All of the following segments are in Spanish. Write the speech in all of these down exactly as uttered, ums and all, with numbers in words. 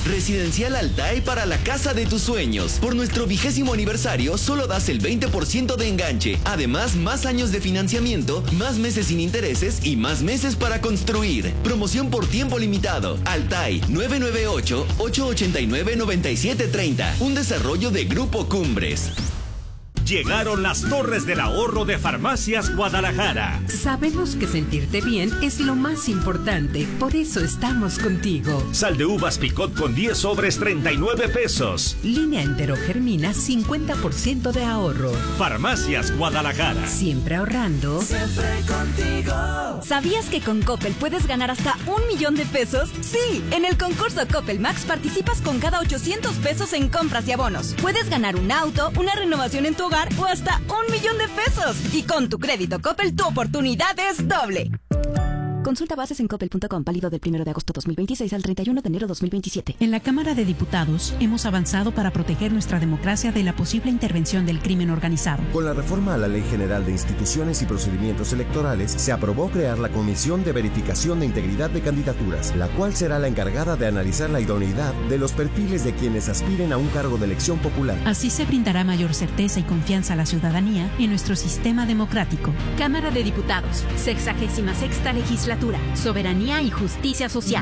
Residencial Altai para la casa de tus sueños. Por nuestro vigésimo aniversario, solo das el veinte por ciento de enganche. Además, más años de financiamiento, más meses sin intereses y más meses para construir. Promoción por tiempo limitado. Altai nueve nueve ocho, ocho ocho nueve, nueve siete tres cero. Un desarrollo de Grupo Cumbres. Llegaron las torres del ahorro de Farmacias Guadalajara. Sabemos que sentirte bien es lo más importante, por eso estamos contigo. Sal de uvas Picot con diez sobres, treinta y nueve pesos. Línea enterogermina, cincuenta por ciento de ahorro. Farmacias Guadalajara. Siempre ahorrando. Siempre contigo. ¿Sabías que con Coppel puedes ganar hasta un millón de pesos? Sí, en el concurso Coppel Max participas con cada ochocientos pesos en compras y abonos. Puedes ganar un auto, una renovación en tu hogar o hasta un millón de pesos. Y con tu crédito Coppel, tu oportunidad es doble. Consulta bases en coppel punto com, válido del primero de agosto dos mil veintiséis al treinta y uno de enero dos mil veintisiete. En la Cámara de Diputados hemos avanzado para proteger nuestra democracia de la posible intervención del crimen organizado. Con la reforma a la Ley General de Instituciones y Procedimientos Electorales, se aprobó crear la Comisión de Verificación de Integridad de Candidaturas, la cual será la encargada de analizar la idoneidad de los perfiles de quienes aspiren a un cargo de elección popular. Así se brindará mayor certeza y confianza a la ciudadanía en nuestro sistema democrático. Cámara de Diputados, sexagésima sexta legislatura. Soberanía y justicia social.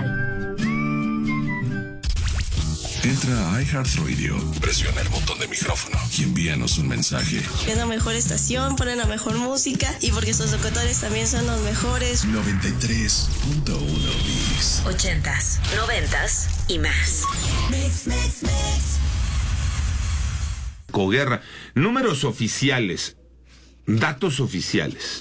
Entra a iHeartRadio, presiona el botón de micrófono y envíanos un mensaje. Es la mejor estación, ponen la mejor música y porque sus locutores también son los mejores. noventa y tres punto uno bis. Ochentas, noventas y más. Mix, mix, mix. Coguerra. Números oficiales. Datos oficiales.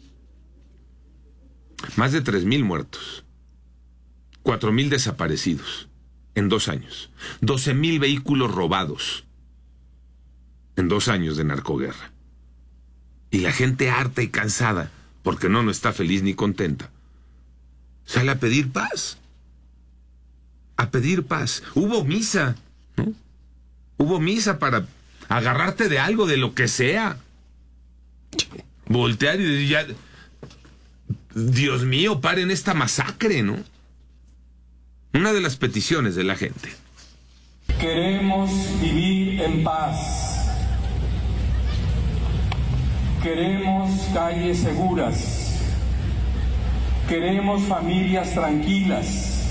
Más de tres mil muertos, cuatro mil desaparecidos en dos años, doce mil vehículos robados en dos años de narcoguerra. Y la gente harta y cansada, porque no, no está feliz ni contenta, sale a pedir paz. A pedir paz. Hubo misa, ¿no? Hubo misa para agarrarte de algo, de lo que sea. Voltear y decir ya... Dios mío, paren esta masacre, ¿no? Una de las peticiones de la gente. Queremos vivir en paz. Queremos calles seguras. Queremos familias tranquilas.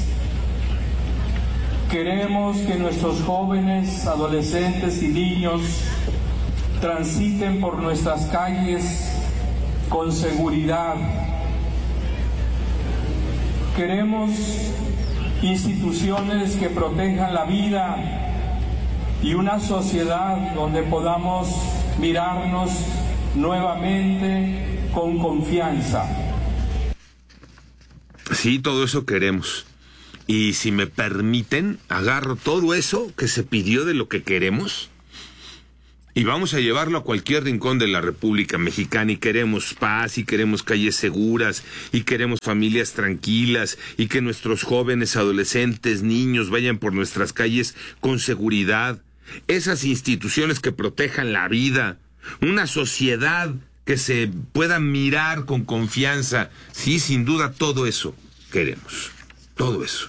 Queremos que nuestros jóvenes, adolescentes y niños transiten por nuestras calles con seguridad. Queremos instituciones que protejan la vida y una sociedad donde podamos mirarnos nuevamente con confianza. Sí, todo eso queremos. Y si me permiten, agarro todo eso que se pidió de lo que queremos y vamos a llevarlo a cualquier rincón de la República Mexicana. Y queremos paz, y queremos calles seguras, y queremos familias tranquilas, y que nuestros jóvenes, adolescentes, niños vayan por nuestras calles con seguridad. Esas instituciones que protejan la vida, una sociedad que se pueda mirar con confianza. Sí, sin duda, todo eso queremos. Todo eso.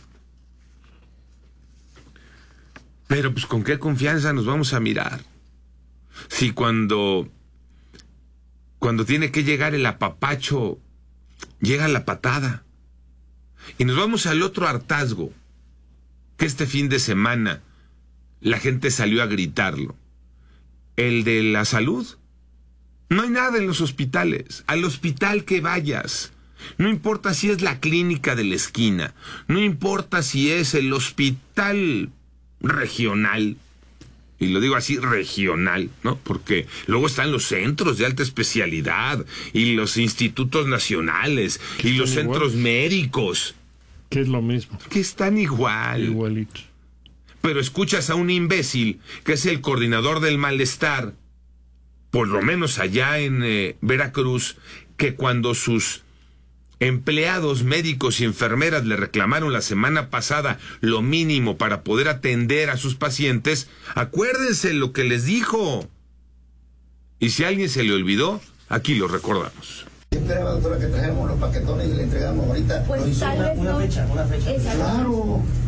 Pero pues, ¿con qué confianza nos vamos a mirar? Si cuando, cuando tiene que llegar el apapacho, llega la patada. Y nos vamos al otro hartazgo, que este fin de semana la gente salió a gritarlo. El de la salud. No hay nada en los hospitales. Al hospital que vayas. No importa si es la clínica de la esquina. No importa si es el hospital regional. Y lo digo así, regional, ¿no? Porque luego están los centros de alta especialidad y los institutos nacionales y los centros igual? médicos. Que es lo mismo. Que están igual. Igualito. Pero escuchas a un imbécil que es el coordinador del malestar, por lo menos allá en eh, Veracruz, que cuando sus empleados médicos y enfermeras le reclamaron la semana pasada lo mínimo para poder atender a sus pacientes, acuérdense lo que les dijo. Y si a alguien se le olvidó, aquí lo recordamos. Esperaba, doctora, que trajéramos los paquetones y le entregamos ahorita. Pues tal vez una, no. una fecha, una fecha. Exacto. Claro,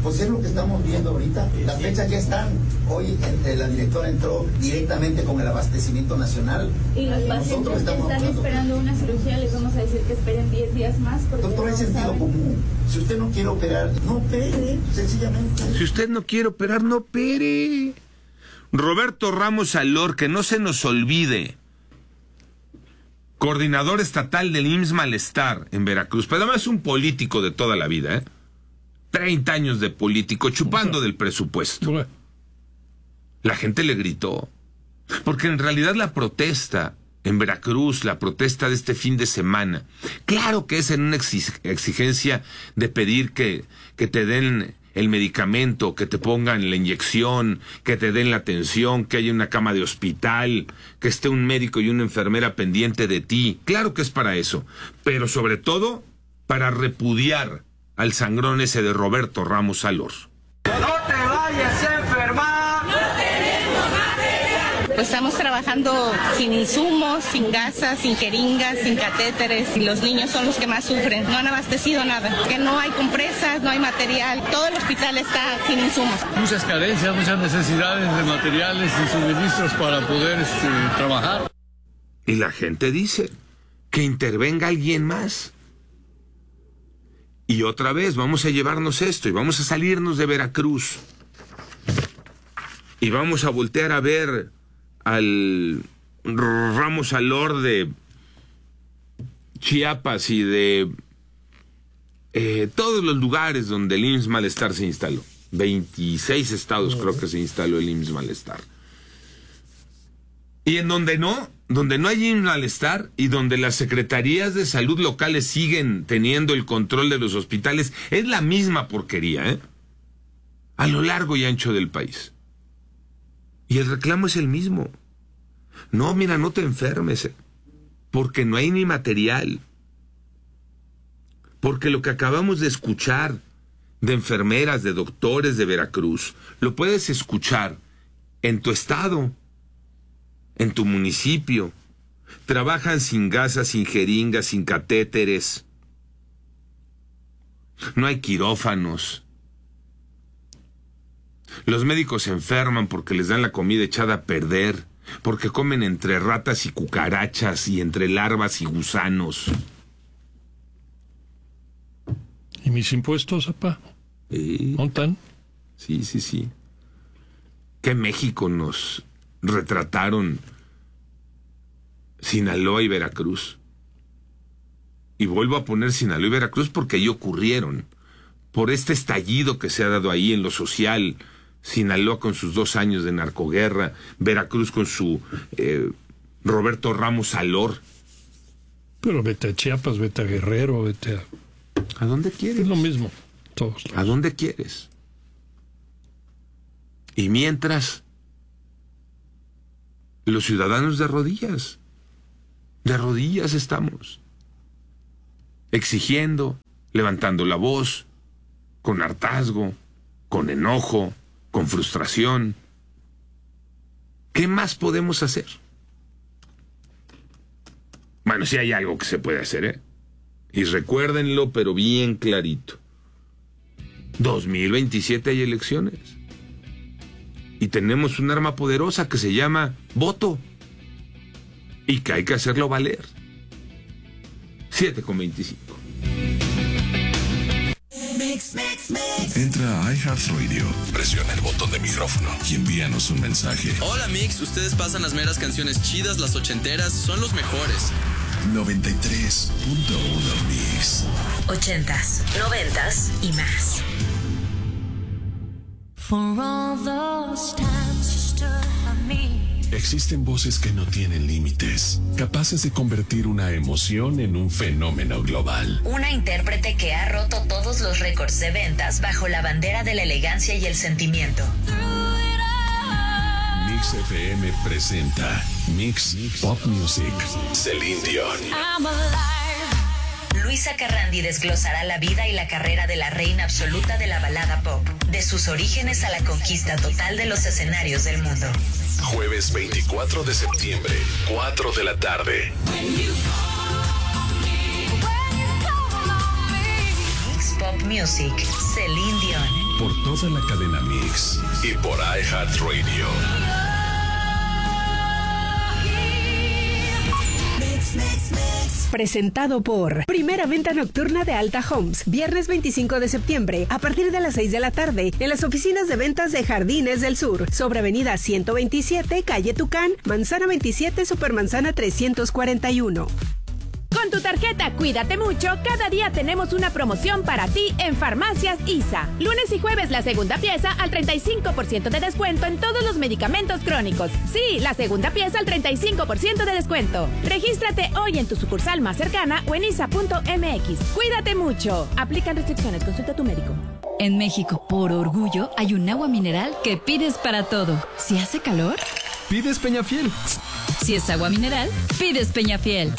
Pues es lo que estamos viendo ahorita. Las fechas ya están. Hoy eh, la directora entró directamente con el abastecimiento nacional. Y los pacientes que están hablando. esperando una cirugía, les vamos a decir que esperen diez días más. Doctor, es sentido saben. común. Si usted no quiere operar, no opere, sencillamente. Si usted no quiere operar, no opere. Roberto Ramos Alor, que no se nos olvide, coordinador estatal del I M S S Malestar en Veracruz, pero además es un político de toda la vida, ¿eh? treinta años de político, chupando del presupuesto. La gente le gritó, porque en realidad la protesta en Veracruz, la protesta de este fin de semana, claro que es en una exigencia de pedir que, que te den el medicamento, que te pongan la inyección, que te den la atención, que haya una cama de hospital, que esté un médico y una enfermera pendiente de ti. Claro que es para eso, pero sobre todo para repudiar al sangrón ese de Roberto Ramos Alor. ¡No te vayas a enfermar! ¡No tenemos material! Pues estamos trabajando sin insumos, sin gasas, sin jeringas, sin catéteres, y los niños son los que más sufren. No han abastecido nada, que no hay compresas, no hay material, todo el hospital está sin insumos. Muchas carencias, muchas necesidades de materiales y suministros para poder este, trabajar. Y la gente dice que intervenga alguien más. Y otra vez vamos a llevarnos esto y vamos a salirnos de Veracruz. Y vamos a voltear a ver al Ramos Alor de Chiapas y de eh, todos los lugares donde el I M S S Malestar se instaló. veintiséis estados creo que se instaló el I M S S Malestar. Y en donde no, donde no hay I M S S Malestar y donde las secretarías de salud locales siguen teniendo el control de los hospitales, es la misma porquería, ¿eh? A lo largo y ancho del país. Y el reclamo es el mismo. No, mira, no te enfermes, porque no hay ni material. Porque lo que acabamos de escuchar de enfermeras, de doctores de Veracruz, lo puedes escuchar en tu estado, en tu municipio. Trabajan sin gasas, sin jeringas, sin catéteres. No hay quirófanos. Los médicos se enferman porque les dan la comida echada a perder, porque comen entre ratas y cucarachas y entre larvas y gusanos. ¿Y mis impuestos, papá? ¿Eh? ¿No están? Sí, sí, sí. Que México nos retrataron Sinaloa y Veracruz. Y vuelvo a poner Sinaloa y Veracruz porque ahí ocurrieron. Por este estallido que se ha dado ahí en lo social. Sinaloa con sus dos años de narcoguerra. Veracruz con su eh, Roberto Ramos Alor. Pero vete a Chiapas, vete a Guerrero, vete a... ¿A dónde quieres? Es lo mismo. Todos ¿A dónde quieres? Y mientras, los ciudadanos de rodillas, de rodillas estamos, exigiendo, levantando la voz, con hartazgo, con enojo, con frustración. ¿Qué más podemos hacer? Bueno, sí hay algo que se puede hacer, ¿eh? Y recuérdenlo, pero bien clarito. dos mil veintisiete hay elecciones. Y tenemos un arma poderosa que se llama voto. Y que hay que hacerlo valer. siete con veinticinco. Mix, mix, mix. Entra a iHeartRadio, presiona el botón de micrófono y envíanos un mensaje. Hola Mix, ustedes pasan las meras canciones chidas, las ochenteras, son los mejores. noventa y tres punto uno Mix. Ochentas, noventas y más. For all those times you stood by me. Existen voces que no tienen límites, capaces de convertir una emoción en un fenómeno global. Una intérprete que ha roto todos los récords de ventas bajo la bandera de la elegancia y el sentimiento. Mix F M presenta Mix Pop Music. Celine Dion. Luisa Carrandi desglosará la vida y la carrera de la reina absoluta de la balada pop, de sus orígenes a la conquista total de los escenarios del mundo. Jueves veinticuatro de septiembre, cuatro de la tarde. Mix Pop Music, Celine Dion. por toda la cadena Mix y por iHeartRadio. Presentado por Primera Venta Nocturna de Alta Homes, viernes veinticinco de septiembre, a partir de las seis de la tarde, en las oficinas de ventas de Jardines del Sur, sobre Avenida ciento veintisiete, calle Tucán, Manzana veintisiete, Supermanzana trescientos cuarenta y uno. Con tu tarjeta Cuídate Mucho, cada día tenemos una promoción para ti en Farmacias I S A. Lunes y jueves la segunda pieza al treinta y cinco por ciento de descuento en todos los medicamentos crónicos. Sí, la segunda pieza al treinta y cinco por ciento de descuento. Regístrate hoy en tu sucursal más cercana o en isa punto eme equis. Cuídate mucho. Aplican restricciones. Consulta a tu médico. En México, por orgullo, hay un agua mineral que pides para todo. Si hace calor, pides Peñafiel. Si es agua mineral, pides Peñafiel.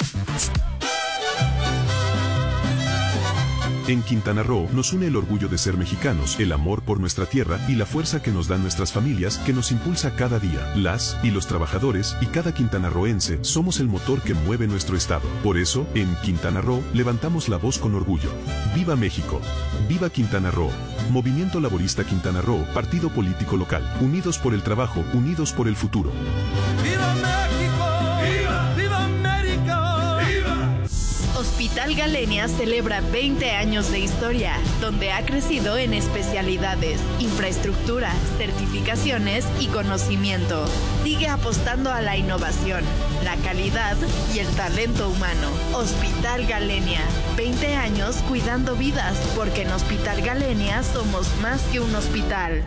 En Quintana Roo nos une el orgullo de ser mexicanos, el amor por nuestra tierra y la fuerza que nos dan nuestras familias que nos impulsa cada día. Las y los trabajadores y cada quintanarroense somos el motor que mueve nuestro estado. Por eso, en Quintana Roo levantamos la voz con orgullo. ¡Viva México! ¡Viva Quintana Roo! Movimiento Laborista Quintana Roo, partido político local. Unidos por el trabajo, unidos por el futuro. ¡Viva México! ¡Viva! ¡Viva América! ¡Viva! Hospital Galenia celebra veinte años de historia, donde ha crecido en especialidades, infraestructura, certificaciones y conocimiento. Sigue apostando a la innovación, la calidad y el talento humano. Hospital Galenia, veinte años cuidando vidas, porque en Hospital Galenia somos más que un hospital.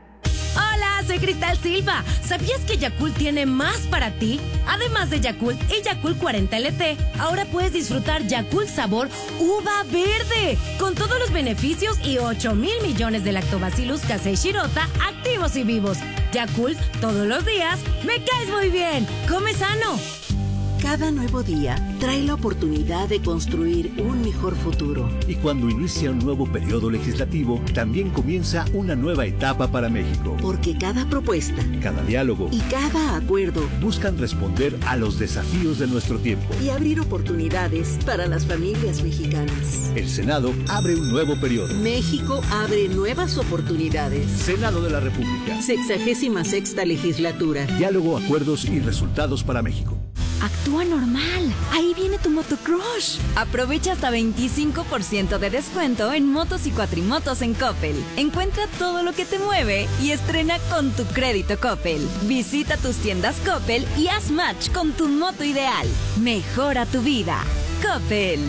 Hola, soy Cristal Silva. ¿Sabías que Yakult tiene más para ti? Además de Yakult y Yakult cuarenta L T, ahora puedes disfrutar Yakult sabor uva verde, con todos los beneficios y ocho mil millones de lactobacillus casei shirota activos y vivos. Yakult, todos los días, me caes muy bien. Come sano. Cada nuevo día trae la oportunidad de construir un mejor futuro. Y cuando inicia un nuevo periodo legislativo, también comienza una nueva etapa para México. Porque cada propuesta, cada diálogo y cada acuerdo buscan responder a los desafíos de nuestro tiempo y abrir oportunidades para las familias mexicanas. El Senado abre un nuevo periodo. México abre nuevas oportunidades. Senado de la República. Sexagésima sexta legislatura. Diálogo, acuerdos y resultados para México. Actúa normal. Ahí viene tu motocrush. Aprovecha hasta veinticinco por ciento de descuento en motos y cuatrimotos en Coppel. Encuentra todo lo que te mueve y estrena con tu crédito Coppel. Visita tus tiendas Coppel y haz match con tu moto ideal. Mejora tu vida. Coppel.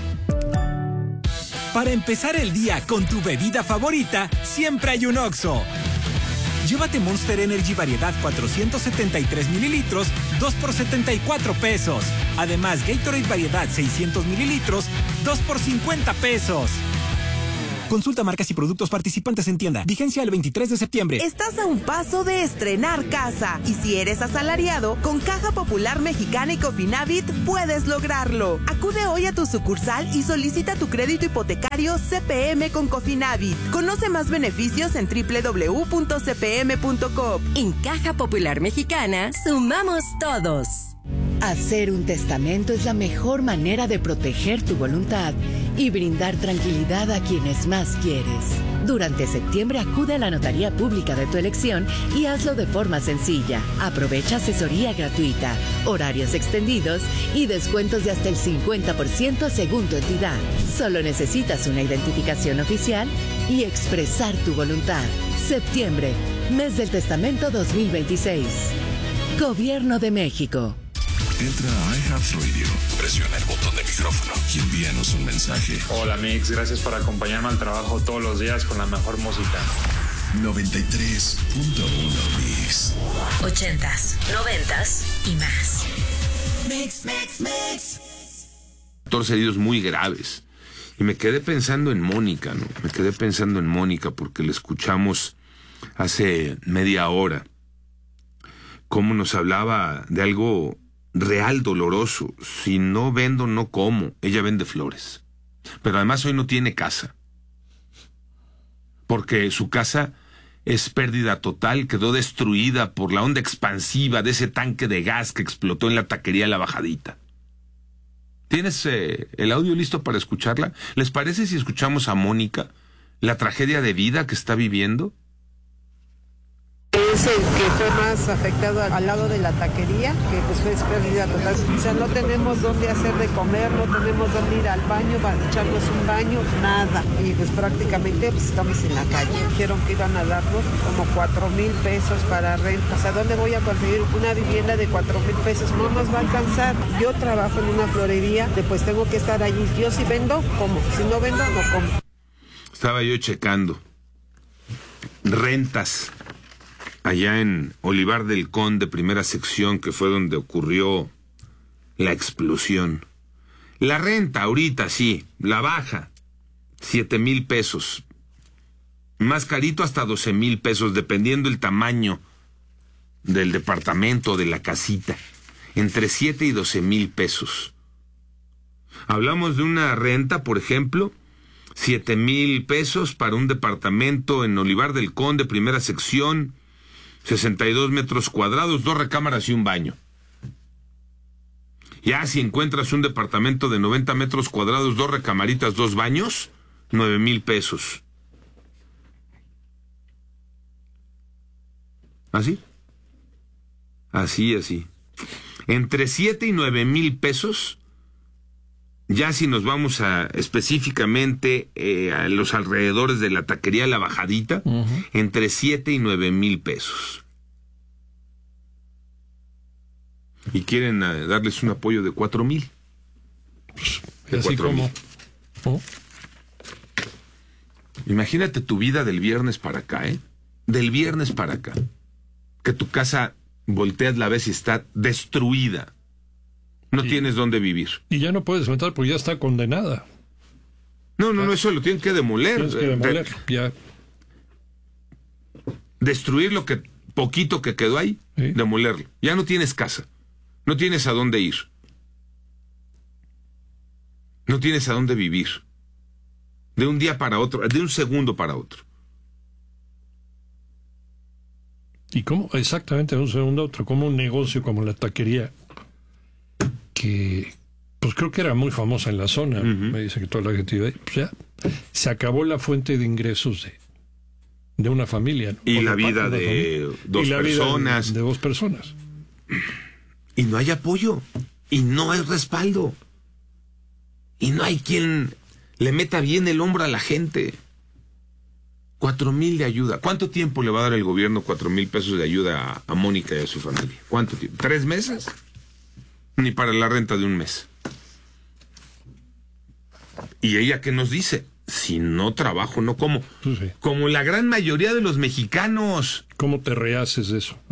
Para empezar el día con tu bebida favorita, siempre hay un Oxxo. Llévate Monster Energy variedad cuatrocientos setenta y tres mililitros, dos por setenta y cuatro pesos. Además, Gatorade variedad seiscientos mililitros, dos por cincuenta pesos. Consulta marcas y productos participantes en tienda. Vigencia el veintitrés de septiembre. Estás a un paso de estrenar casa. Y si eres asalariado, con Caja Popular Mexicana y Cofinavit puedes lograrlo. Acude hoy a tu sucursal y solicita tu crédito hipotecario C P M con Cofinavit. Conoce más beneficios en doble u doble u doble u punto c p m punto com. En Caja Popular Mexicana, sumamos todos. Hacer un testamento es la mejor manera de proteger tu voluntad y brindar tranquilidad a quienes más quieres. Durante septiembre acude a la notaría pública de tu elección y hazlo de forma sencilla. Aprovecha asesoría gratuita, horarios extendidos y descuentos de hasta el cincuenta por ciento según tu entidad. Solo necesitas una identificación oficial y expresar tu voluntad. Septiembre, mes del testamento dos mil veintiséis. Gobierno de México. Entra a iHeartRadio, presiona el botón de micrófono y envíanos un mensaje. Hola Mix, gracias por acompañarme al trabajo todos los días con la mejor música. noventa y tres punto uno Mix. Ochentas, noventas y más. Mix, mix, mix. catorce heridos muy graves. Y me quedé pensando en Mónica, ¿no? Me quedé pensando en Mónica porque la escuchamos hace media hora. Cómo nos hablaba de algo real, doloroso. Si no vendo, no como. Ella vende flores. Pero además hoy no tiene casa. Porque su casa es pérdida total, quedó destruida por la onda expansiva de ese tanque de gas que explotó en la taquería La Bajadita. ¿Tienes eh, el audio listo para escucharla? ¿Les parece si escuchamos a Mónica la tragedia de vida que está viviendo? Es el que fue más afectado al lado de la taquería, que pues fue pérdida total. O sea, no tenemos dónde hacer de comer, no tenemos dónde ir al baño para echarnos un baño, nada. Y pues prácticamente pues, estamos en la calle. Dijeron que iban a darnos como cuatro mil pesos para renta. O sea, ¿dónde voy a conseguir una vivienda de cuatro mil pesos? No nos va a alcanzar. Yo trabajo en una florería, después tengo que estar allí. Yo si vendo, como. Si no vendo, no como. Estaba yo checando rentas allá en Olivar del Conde, primera sección, que fue donde ocurrió la explosión. La renta ahorita, sí, la baja, siete mil pesos. Más carito hasta doce mil pesos, dependiendo el tamaño del departamento, de la casita. Entre siete y doce mil pesos. Hablamos de una renta, por ejemplo, siete mil pesos para un departamento en Olivar del Conde, primera sección, sesenta y dos metros cuadrados, dos recámaras y un baño. Ya si encuentras un departamento de noventa metros cuadrados, dos recamaritas, dos baños, nueve mil pesos. ¿Así? Así, así. Entre siete y nueve mil pesos, ya si nos vamos a específicamente eh, a los alrededores de la taquería La Bajadita, uh-huh. entre siete y nueve mil pesos. Y quieren uh, darles un apoyo de cuatro mil. Pues, así como. ¿Oh? Imagínate tu vida del viernes para acá, ¿eh? Del viernes para acá. Que tu casa volteas la ves y está destruida. No y, tienes dónde vivir. Y ya no puedes rentar porque ya está condenada. No, no, ya. no, eso lo tienen que demoler. Tienes que demoler, de, ya. Destruir lo que poquito que quedó ahí, ¿sí? Demolerlo. Ya no tienes casa. No tienes a dónde ir. No tienes a dónde vivir. De un día para otro, de un segundo para otro. ¿Y cómo? Exactamente, de un segundo a otro. Como un negocio como la taquería, que pues creo que era muy famosa en la zona, uh-huh. me dice que toda la gente iba ahí, pues ya se acabó la fuente de ingresos de, de una familia, ¿no? Y la vida de, de dos y la personas vida de, de dos personas y no hay apoyo y no hay respaldo y no hay quien le meta bien el hombro a la gente. Cuatro mil de ayuda. ¿Cuánto tiempo le va a dar el gobierno cuatro mil pesos de ayuda a, a Mónica y a su familia? ¿Cuánto tiempo? ¿Tres meses? Ni para la renta de un mes. Y ella que nos dice, si no trabajo, no como. Sí. Como la gran mayoría de los mexicanos. ¿Cómo te rehaces de eso?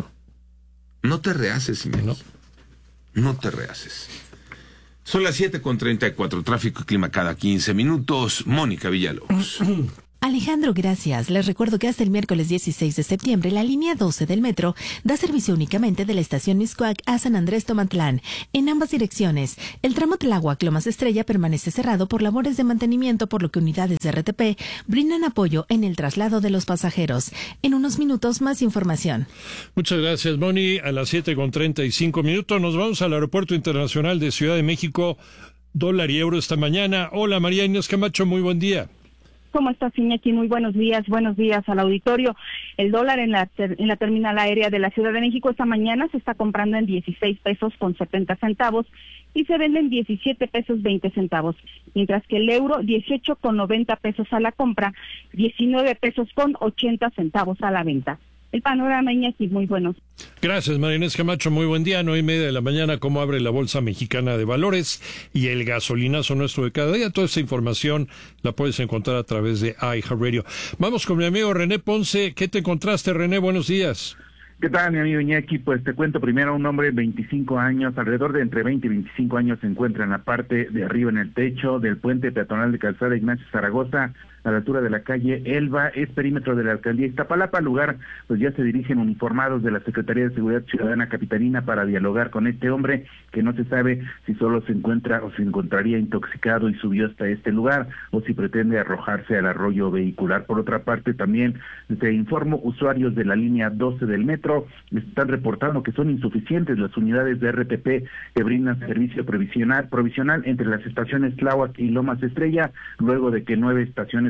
No te rehaces, Jiménez. No. No te rehaces. Son las siete con treinta y cuatro, tráfico y clima cada quince minutos. Mónica Villalobos. Alejandro, gracias. Les recuerdo que hasta el miércoles dieciséis de septiembre la línea doce del metro da servicio únicamente de la estación Mixcoac a San Andrés Tomatlán, en ambas direcciones. El tramo Tláhuac-Lomas Estrella permanece cerrado por labores de mantenimiento, por lo que unidades de R T P brindan apoyo en el traslado de los pasajeros. En unos minutos más información. Muchas gracias, Moni. A las siete con treinta y cinco minutos nos vamos al Aeropuerto Internacional de Ciudad de México. Dólar y euro esta mañana. Hola, María Inés Camacho, muy buen día. ¿Cómo estás, Iñaki? Muy buenos días, buenos días al auditorio. El dólar en la ter- en la terminal aérea de la Ciudad de México esta mañana se está comprando en dieciséis pesos con setenta centavos y se vende en diecisiete pesos veinte centavos, mientras que el euro dieciocho con noventa pesos a la compra, diecinueve pesos con ochenta centavos a la venta. El panorama, Iñaki, muy bueno. Gracias, María Inés Camacho. Muy buen día. nueve y media de la mañana, cómo abre la Bolsa Mexicana de Valores y el gasolinazo nuestro de cada día. Toda esta información la puedes encontrar a través de iHeartRadio. Vamos con mi amigo René Ponce. ¿Qué te encontraste, René? Buenos días. ¿Qué tal, mi amigo Iñaki? Pues te cuento primero, un hombre de veinticinco años, alrededor de entre veinte y veinticinco años, se encuentra en la parte de arriba, en el techo del puente peatonal de Calzada Ignacio Zaragoza, a la altura de la calle Elba, es perímetro de la alcaldía Iztapalapa. Al lugar, pues ya se dirigen uniformados de la Secretaría de Seguridad Ciudadana Capitalina para dialogar con este hombre, que no se sabe si solo se encuentra o se encontraría intoxicado y subió hasta este lugar, o si pretende arrojarse al arroyo vehicular. Por otra parte, también te informo, usuarios de la línea doce del metro están reportando que son insuficientes las unidades de R T P que brindan servicio provisional, provisional entre las estaciones Tláhuac y Lomas Estrella, luego de que nueve estaciones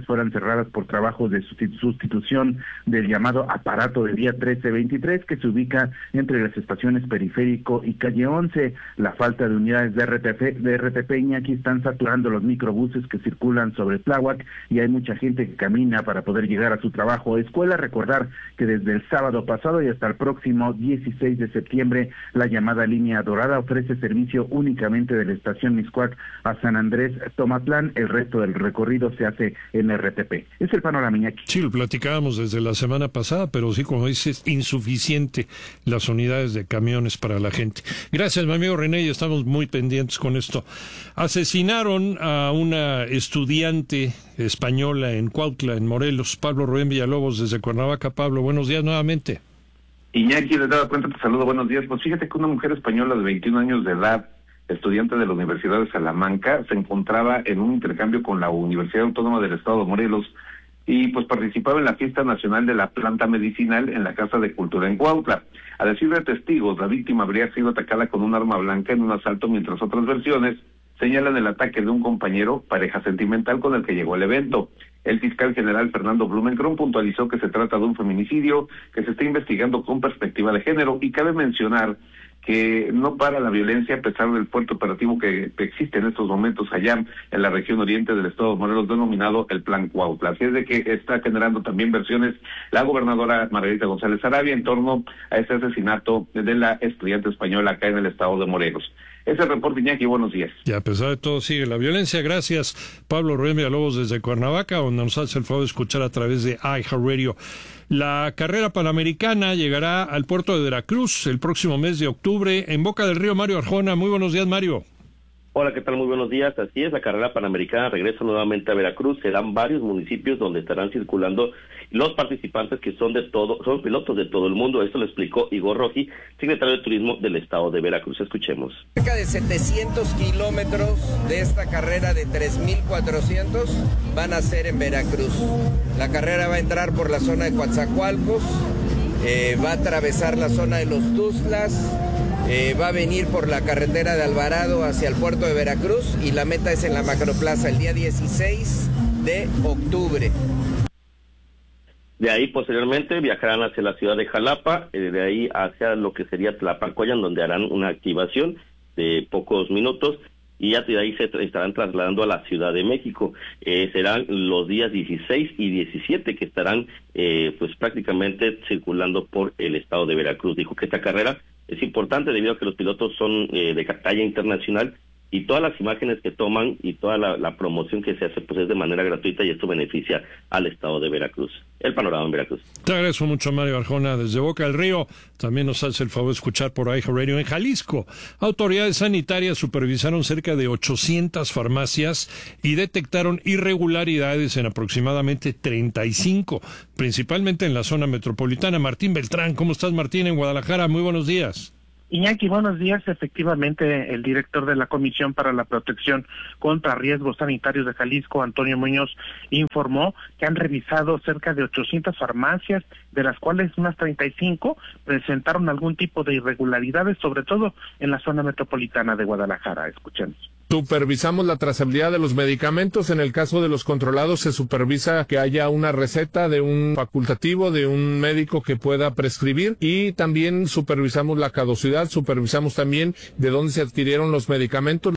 estaciones fueran cerradas por trabajos de sustitución del llamado aparato de vía trece veintitrés que se ubica entre las estaciones Periférico y Calle once. La falta de unidades de R T P, de R T P Iñaki, están saturando los microbuses que circulan sobre Tláhuac y hay mucha gente que camina para poder llegar a su trabajo o escuela. Recordar que desde el sábado pasado y hasta el próximo dieciséis de septiembre la llamada línea dorada ofrece servicio únicamente de la estación Mixcoac a San Andrés Tomatlán. El resto del recorrido se hace en R T P. Es el panorama, Iñaki. Sí, lo platicábamos desde la semana pasada, pero sí, como dices, insuficiente las unidades de camiones para la gente. Gracias, mi amigo René, y estamos muy pendientes con esto. Asesinaron a una estudiante española en Cuautla, en Morelos. Pablo Rubén Villalobos desde Cuernavaca. Pablo, buenos días nuevamente. Iñaki, les daba cuenta, te saludo, buenos días. Pues fíjate que una mujer española de veintiún años de edad, estudiante de la Universidad de Salamanca, se encontraba en un intercambio con la Universidad Autónoma del Estado de Morelos y pues participaba en la fiesta nacional de la planta medicinal en la Casa de Cultura en Cuautla. A decir de testigos, la víctima habría sido atacada con un arma blanca en un asalto, mientras otras versiones señalan el ataque de un compañero, pareja sentimental, con el que llegó al evento. El fiscal general Fernando Blumenkron puntualizó que se trata de un feminicidio que se está investigando con perspectiva de género, y cabe mencionar que no para la violencia a pesar del fuerte operativo que, que existe en estos momentos allá en la región oriente del estado de Morelos, denominado el Plan Cuautla. Así es de que está generando también versiones la gobernadora Margarita González Arabia en torno a este asesinato de la estudiante española acá en el estado de Morelos. Ese reporte, Iñaki, buenos días. Y a pesar de todo sigue la violencia. Gracias, Pablo Rubén Villalobos desde Cuernavaca, donde nos hace el favor de escuchar a través de iHeartRadio. La carrera panamericana llegará al puerto de Veracruz el próximo mes de octubre en Boca del Río. Mario Arjona, muy buenos días, Mario. Hola, ¿qué tal? Muy buenos días. Así es, la carrera panamericana regresa nuevamente a Veracruz. Serán varios municipios donde estarán circulando los participantes, que son de todo, son pilotos de todo el mundo. Esto lo explicó Igor Roji, secretario de Turismo del estado de Veracruz. Escuchemos. Cerca de setecientos kilómetros de esta carrera de tres mil cuatrocientos van a ser en Veracruz. La carrera va a entrar por la zona de Coatzacoalcos, eh, va a atravesar la zona de los Tuzlas, Eh, va a venir por la carretera de Alvarado hacia el puerto de Veracruz, y la meta es en la Macroplaza el día dieciséis de octubre. De ahí posteriormente viajarán hacia la ciudad de Jalapa, eh, de ahí hacia lo que sería Tlapacoyan, donde harán una activación de pocos minutos, y ya de ahí se estarán trasladando a la Ciudad de México. Eh, serán los días dieciséis y diecisiete que estarán eh, pues prácticamente circulando por el estado de Veracruz. Dijo que esta carrera es importante debido a que los pilotos son eh, de talla internacional, y todas las imágenes que toman y toda la, la promoción que se hace pues es de manera gratuita, y esto beneficia al estado de Veracruz. El panorama en Veracruz. Te agradezco mucho, Mario Arjona, desde Boca del Río. También nos hace el favor de escuchar por iHeartRadio. En Jalisco, autoridades sanitarias supervisaron cerca de ochocientas farmacias y detectaron irregularidades en aproximadamente treinta y cinco, principalmente en la zona metropolitana. Martín Beltrán, ¿cómo estás, Martín, en Guadalajara? Muy buenos días. Iñaki, buenos días. Efectivamente, el director de la Comisión para la Protección contra Riesgos Sanitarios de Jalisco, Antonio Muñoz, informó que han revisado cerca de ochocientas farmacias, de las cuales unas treinta y cinco presentaron algún tipo de irregularidades, sobre todo en la zona metropolitana de Guadalajara. Escuchemos. Supervisamos la trazabilidad de los medicamentos. En el caso de los controlados, se supervisa que haya una receta de un facultativo, de un médico que pueda prescribir, y también supervisamos la caducidad, supervisamos también de dónde se adquirieron los medicamentos.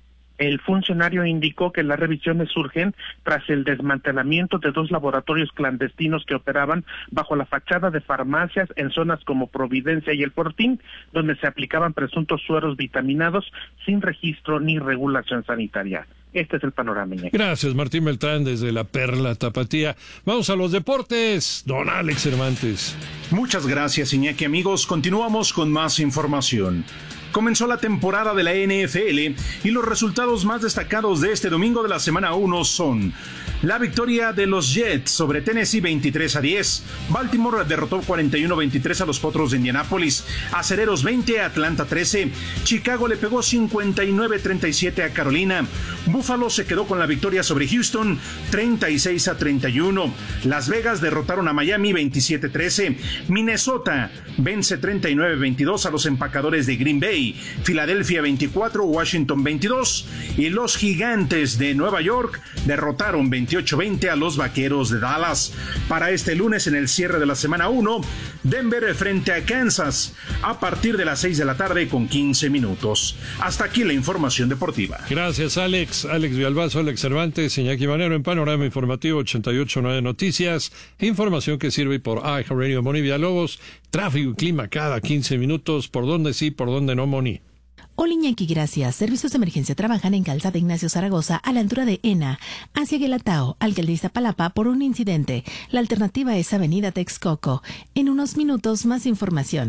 El funcionario indicó que las revisiones surgen tras el desmantelamiento de dos laboratorios clandestinos que operaban bajo la fachada de farmacias en zonas como Providencia y El Fortín, donde se aplicaban presuntos sueros vitaminados sin registro ni regulación sanitaria. Este es el panorama. Gracias, Martín Beltrán, desde la Perla Tapatía. Vamos a los deportes. Don Alex Cervantes. Muchas gracias, Iñaki. Amigos, continuamos con más información. Comenzó la temporada de la N F L y los resultados más destacados de este domingo de la semana uno son: la victoria de los Jets sobre Tennessee veintitrés a diez, Baltimore derrotó cuarenta y uno a veintitrés a los Potros de Indianápolis, Acereros veinte, Atlanta trece, Chicago le pegó cincuenta y nueve a treinta y siete a Carolina, Buffalo se quedó con la victoria sobre Houston treinta y seis a treinta y uno, Las Vegas derrotaron a Miami veintisiete a trece, Minnesota vence treinta y nueve a veintidós a los Empacadores de Green Bay, Bay, Filadelfia veinticuatro, Washington veintidós, y los Gigantes de Nueva York derrotaron veintiocho veinte a los Vaqueros de Dallas. Para este lunes, en el cierre de la semana uno, Denver frente a Kansas, a partir de las seis de la tarde con quince minutos. Hasta aquí la información deportiva. Gracias, Alex. Alex Villalbazo, Alex Cervantes, Iñaki Manero en Panorama Informativo ochenta y ocho punto nueve Noticias. Información que sirve por iHeartRadio. Moni Villalobos, tráfico y clima cada quince minutos. ¿Por dónde sí, por dónde no, Moni? Hola, Iñaki, gracias. Servicios de emergencia trabajan en Calzada Ignacio Zaragoza, a la altura de ENA, hacia Guelatao, Alcaldía Iztapalapa, por un incidente. La alternativa es Avenida Texcoco. En unos minutos, más información.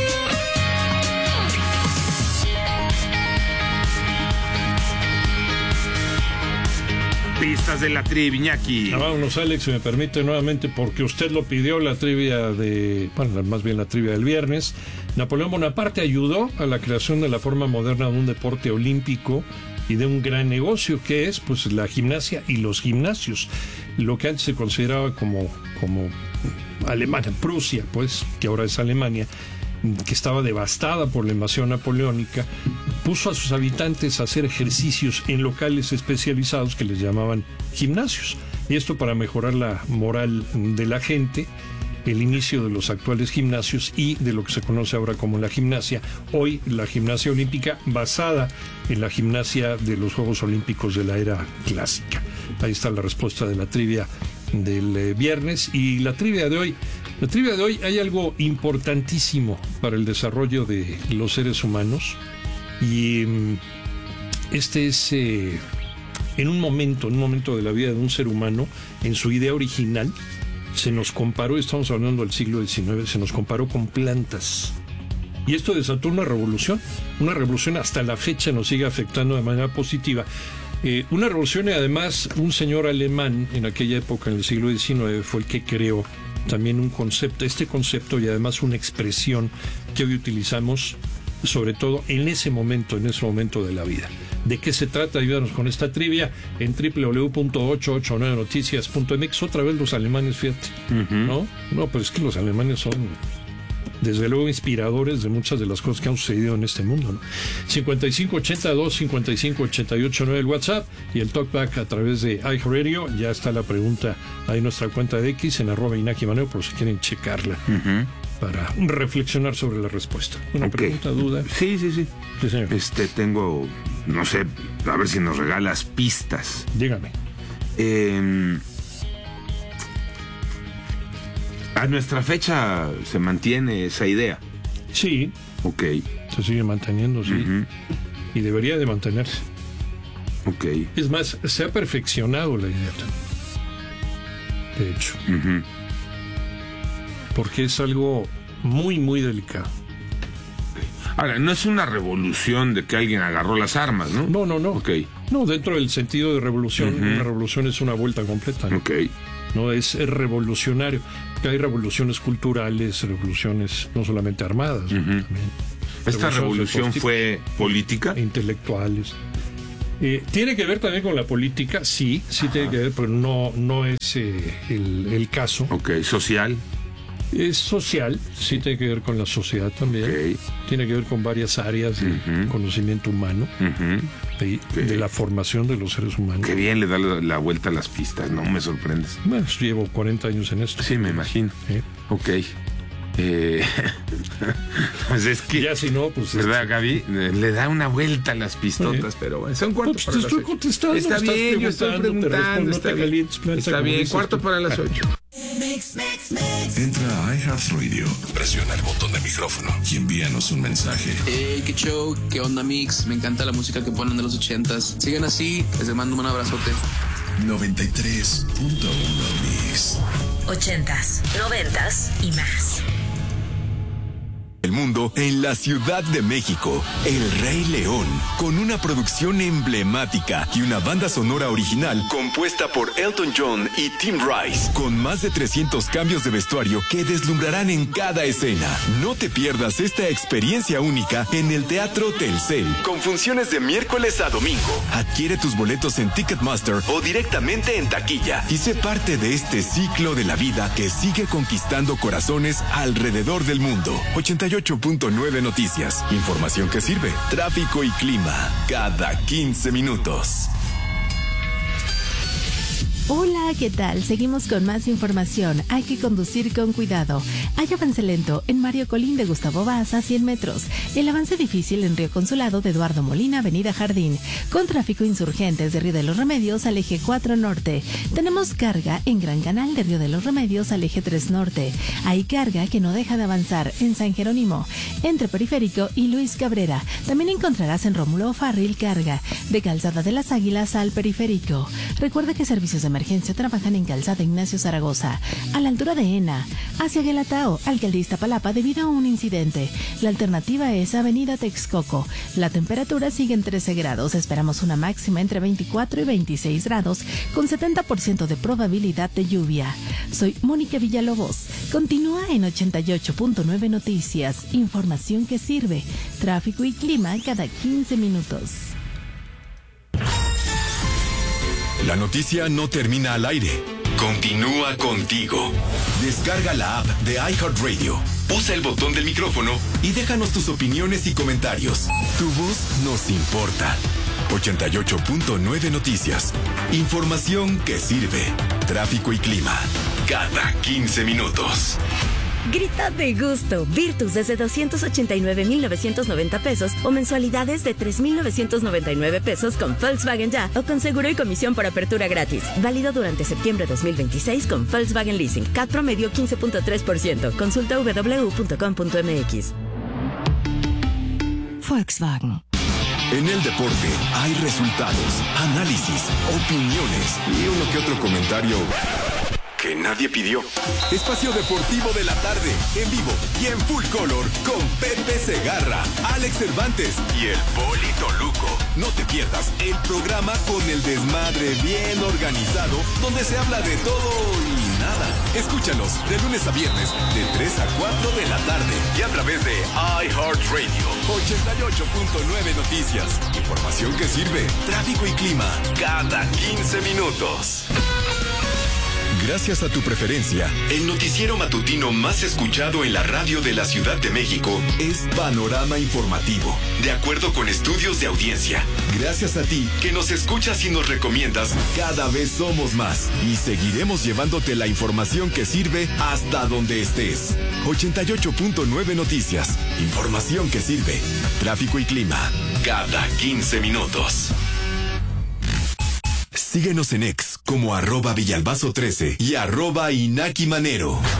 Pistas de la trivia, Iñaki. Ah, vámonos, Alex, si me permite nuevamente, porque usted lo pidió, la trivia de, bueno, más bien la trivia del viernes. Napoleón Bonaparte ayudó a la creación de la forma moderna de un deporte olímpico y de un gran negocio que es, pues, la gimnasia y los gimnasios. Lo que antes se consideraba como, como Alemania, Prusia, pues, que ahora es Alemania, que estaba devastada por la invasión napoleónica, puso a sus habitantes a hacer ejercicios en locales especializados que les llamaban gimnasios. Y esto para mejorar la moral de la gente, el inicio de los actuales gimnasios y de lo que se conoce ahora como la gimnasia. Hoy la gimnasia olímpica basada en la gimnasia de los Juegos Olímpicos de la era clásica. Ahí está la respuesta de la trivia del eh, viernes. Y la trivia de hoy, la trivia de hoy hay algo importantísimo para el desarrollo de los seres humanos. Y este es eh, en un momento, en un momento de la vida de un ser humano, en su idea original, se nos comparó, estamos hablando del siglo diecinueve, se nos comparó con plantas. Y esto desató una revolución, una revolución hasta la fecha nos sigue afectando de manera positiva. Eh, una revolución y además un señor alemán en aquella época, en el siglo diecinueve, fue el que creó también un concepto, este concepto y además una expresión que hoy utilizamos sobre todo en ese momento, en ese momento de la vida. ¿De qué se trata? Ayúdanos con esta trivia en doble u doble u doble u punto ochocientos ochenta y nueve noticias punto m x. Otra vez los alemanes, fíjate, uh-huh. ¿no? No, pero es que los alemanes son, desde luego, inspiradores de muchas de las cosas que han sucedido en este mundo, ¿no? cincuenta y cinco ochenta y dos, cincuenta y cinco ochenta y ocho nueve el WhatsApp y el Talkback a través de iHeartRadio. Ya está la pregunta ahí en nuestra cuenta de X, en arroba Iñaki Manero, por si quieren checarla. Uh-huh. Para reflexionar sobre la respuesta. ¿Una okay. pregunta, duda? Sí, sí, sí. Sí, señor. Este, tengo, no sé, a ver si nos regalas pistas. Dígame. Eh, a nuestra fecha se mantiene esa idea. Sí. Ok. Se sigue manteniendo, sí. Uh-huh. Y debería de mantenerse. Ok. Es más, se ha perfeccionado la idea también. De hecho. Uh-huh. Porque es algo muy, muy delicado. Ahora, no es una revolución de que alguien agarró las armas, ¿no? No, no, no. Okay. No, dentro del sentido de revolución, uh-huh. una revolución es una vuelta completa, ¿no? Okay. No es revolucionario. Hay revoluciones culturales, revoluciones no solamente armadas, uh-huh. también. ¿Esta revolución fue política? Intelectuales. Eh, ¿Tiene que ver también con la política? Sí, sí Ajá. tiene que ver, pero no, no es eh, el, el caso. Ok, ¿social? Es social, sí tiene que ver con la sociedad también. Okay. Tiene que ver con varias áreas de uh-huh. conocimiento humano, uh-huh. de, okay. de la formación de los seres humanos. Qué bien le da la, la vuelta a las pistas, no me sorprendes. Bueno, llevo cuarenta años en esto. Sí, me imagino. ¿Eh? Ok. Eh, pues es que ya si no, pues ¿verdad, Gaby? Le da una vuelta a las pistotas, sí. Pero bueno, son cuarto no, pues para te las estoy ocho. Contestando, está bien, yo estoy preguntando, no está te bien, calientes, está bien cuarto tú. Para las ocho. Mix, mix, mix. Entra a iHeartRadio, presiona el botón de micrófono y envíanos un mensaje. Hey, qué show, qué onda, Mix. Me encanta la música que ponen de los ochentas. Sigan así, les mando un abrazote. noventa y tres punto uno Mix. Ochentas, noventas y más. El mundo en la Ciudad de México, El Rey León, con una producción emblemática y una banda sonora original compuesta por Elton John y Tim Rice, con más de trescientos cambios de vestuario que deslumbrarán en cada escena. No te pierdas esta experiencia única en el Teatro Telcel, con funciones de miércoles a domingo. Adquiere tus boletos en Ticketmaster o directamente en taquilla y sé parte de este ciclo de la vida que sigue conquistando corazones alrededor del mundo. ochenta y ocho ocho punto nueve Noticias. Información que sirve. Tráfico y clima. Cada quince minutos. Hola, ¿qué tal? Seguimos con más información. Hay que conducir con cuidado. Hay avance lento en Mario Colín de Gustavo Vaz a cien metros. El avance difícil en Río Consulado de Eduardo Molina, Avenida Jardín. Con tráfico insurgente de Río de los Remedios al eje cuatro norte. Tenemos carga en Gran Canal de Río de los Remedios al eje tres norte. Hay carga que no deja de avanzar en San Jerónimo, entre Periférico y Luis Cabrera. También encontrarás en Rómulo O'Farrill carga de Calzada de las Águilas al Periférico. Recuerda que servicios de emergencia trabajan en Calzada Ignacio Zaragoza, a la altura de Ena, hacia Guelatao, Alcaldía Iztapalapa debido a un incidente. La alternativa es Avenida Texcoco. La temperatura sigue en trece grados. Esperamos una máxima entre veinticuatro y veintiséis grados, con setenta por ciento de probabilidad de lluvia. Soy Mónica Villalobos. Continúa en ochenta y ocho punto nueve Noticias. Información que sirve. Tráfico y clima cada quince minutos. La noticia no termina al aire. Continúa contigo. Descarga la app de iHeartRadio. Usa el botón del micrófono y déjanos tus opiniones y comentarios. Tu voz nos importa. ochenta y ocho punto nueve Noticias. Información que sirve. Tráfico y clima. Cada quince minutos. Grita de gusto. Virtus desde doscientos ochenta y nueve mil novecientos noventa pesos o mensualidades de tres mil novecientos noventa y nueve pesos con Volkswagen Ya o con seguro y comisión por apertura gratis. Válido durante septiembre dos mil veintiséis con Volkswagen Leasing. C A T promedio quince punto tres por ciento. Consulta w w w punto com punto m x. Volkswagen. En el deporte hay resultados, análisis, opiniones y uno que otro comentario que nadie pidió. Espacio Deportivo de la Tarde, en vivo y en full color, con Pepe Segarra, Alex Cervantes y el Polito Luco. No te pierdas el programa con el desmadre bien organizado, donde se habla de todo y nada. Escúchanos de lunes a viernes, de tres a cuatro de la tarde y a través de iHeartRadio. ochenta y ocho punto nueve Noticias. Información que sirve. Tráfico y clima. Cada quince minutos. Gracias a tu preferencia, el noticiero matutino más escuchado en la radio de la Ciudad de México es Panorama Informativo, de acuerdo con estudios de audiencia. Gracias a ti, que nos escuchas y nos recomiendas, cada vez somos más y seguiremos llevándote la información que sirve hasta donde estés. ochenta y ocho punto nueve Noticias, información que sirve. Tráfico y clima, cada quince minutos. Síguenos en X como arroba Villalbazo trece y arroba Inaki Manero.